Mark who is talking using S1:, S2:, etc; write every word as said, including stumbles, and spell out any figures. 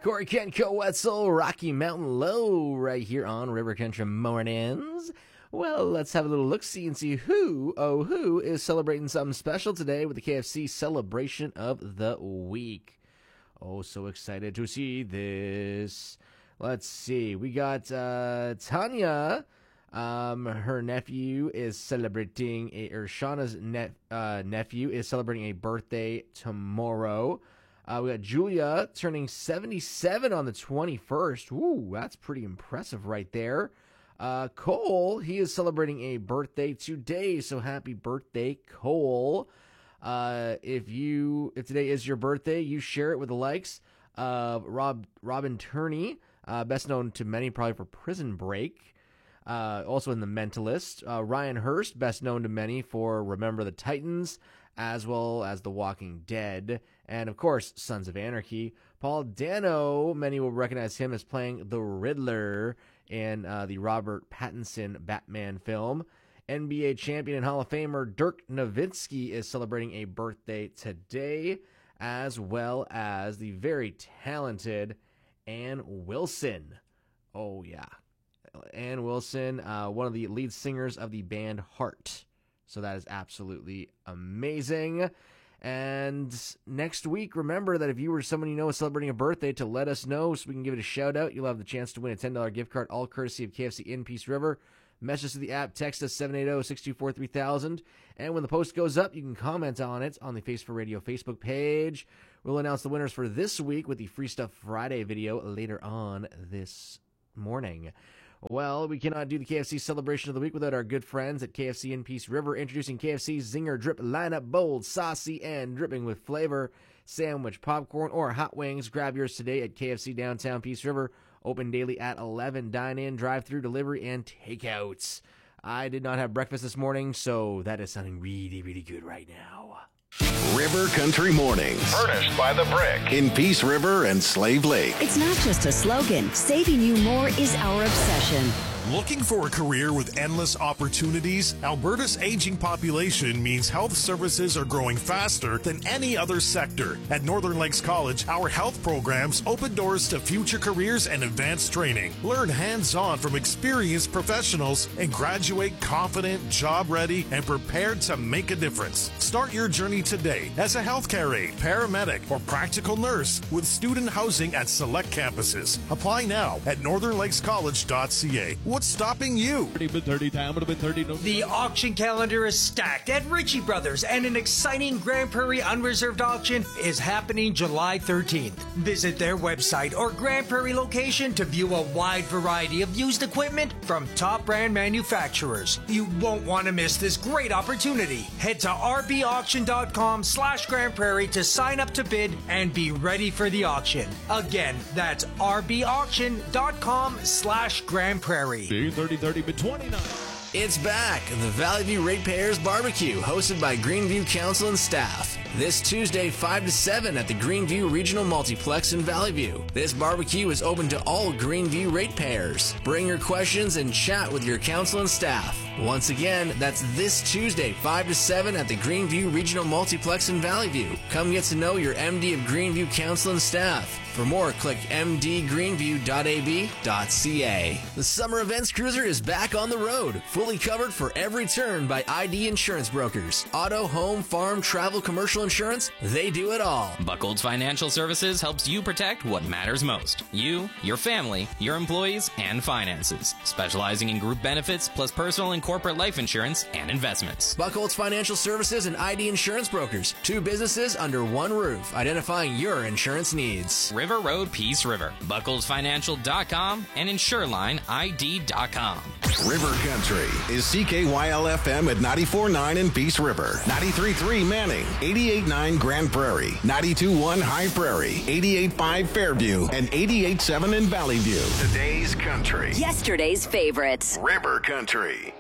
S1: Corey Kent Coetzel, Rocky Mountain Low, right here on River Country Mornings. Well, let's have a little look-see and see who, oh who, is celebrating something special today with the K F C Celebration of the Week. Oh, so excited to see this. Let's see. We got uh, Tanya. Um, her nephew is celebrating, a, or Shauna's ne- uh, nephew is celebrating a birthday tomorrow. Uh, we got Julia turning seventy-seven on the twenty-first. Ooh, that's pretty impressive right there. Uh, Cole, he is celebrating a birthday today, so happy birthday, Cole. Uh, if you, if today is your birthday, you share it with the likes of Rob, Robin Turney, uh, best known to many probably for Prison Break. Uh, also in The Mentalist. Uh, Ryan Hurst, best known to many for Remember the Titans, as well as The Walking Dead, and of course, Sons of Anarchy. Paul Dano, many will recognize him as playing the Riddler in uh, the Robert Pattinson Batman film. N B A champion and Hall of Famer Dirk Nowitzki is celebrating a birthday today, as well as the very talented Ann Wilson. Oh, yeah. Ann Wilson, uh, one of the lead singers of the band Heart. So that is absolutely amazing. And next week, remember that if you or someone you know is celebrating a birthday, to let us know so we can give it a shout out. You'll have the chance to win a ten dollars gift card, all courtesy of K F C in Peace River. Message to the app, text us seven eight zero, six two four, three thousand. And when the post goes up, you can comment on it on the Face for Radio Facebook page. We'll announce the winners for this week with the Free Stuff Friday video later on this morning. Well, we cannot do the K F C Celebration of the Week without our good friends at K F C in Peace River, introducing K F C's Zinger Drip lineup, bold, saucy, and dripping with flavor. Sandwich, popcorn, or hot wings. Grab yours today at K F C Downtown Peace River. Open daily at eleven. Dine-in, drive-through, delivery, and takeouts. I did not have breakfast this morning, so that is sounding really, really good right now.
S2: River Country Mornings.
S3: Furnished by The Brick.
S2: In Peace River and Slave Lake.
S4: It's not just a slogan. Saving you more is our obsession.
S5: Looking for a career with endless opportunities? Alberta's aging population means health services are growing faster than any other sector. At Northern Lakes College, our health programs open doors to future careers and advanced training. Learn hands-on from experienced professionals and graduate confident, job-ready, and prepared to make a difference. Start your journey today as a healthcare aide, paramedic, or practical nurse with student housing at select campuses. Apply now at northern lakes college dot c a. What's stopping you?
S6: The auction calendar is stacked at Ritchie Brothers, and an exciting Grand Prairie Unreserved auction is happening July thirteenth. Visit their website or Grand Prairie location to view a wide variety of used equipment from top brand manufacturers. You won't want to miss this great opportunity. Head to r b auction dot com slash Grand Prairie to sign up to bid and be ready for the auction. Again, that's r b auction dot com slash Grand Prairie.
S7: thirty thirty twenty-nine.
S1: It's back, the Valley View Ratepayers Barbecue, hosted by Greenview Council and staff. This Tuesday, five to seven at the Greenview Regional Multiplex in Valley View. This barbecue is open to all Greenview ratepayers. Bring your questions and chat with your council and staff. Once again, that's this Tuesday, five to seven at the Greenview Regional Multiplex in Valley View. Come get to know your M D of Greenview Council and staff. For more, click m d greenview dot a b dot c a. The Summer Events Cruiser is back on the road, fully covered for every turn by I D Insurance Brokers. Auto, home, farm, travel, commercial insurance, they do it all.
S8: Buchholz Financial Services helps you protect what matters most. You, your family, your employees, and finances. Specializing in group benefits, plus personal and corporate life insurance and investments.
S1: Buchholz Financial Services and I D Insurance Brokers. Two businesses under one roof, identifying your insurance needs.
S8: River Road, Peace River. Buchholz Financial dot com and Insureline I D dot com.
S2: River Country is C K Y L F M at ninety-four point nine in Peace River, ninety-three point three Manning, eighty-eight point nine Grand Prairie, ninety-two point one High Prairie, eighty-eight point five Fairview, and eighty-eight point seven in Valley View. Today's country.
S4: Yesterday's favorites.
S2: River Country.